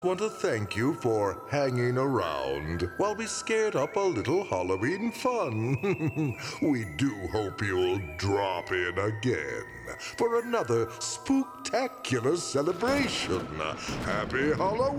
Want to thank you for hanging around while we scared up a little Halloween fun. We do hope you'll drop in again for another spooktacular celebration. Happy Halloween!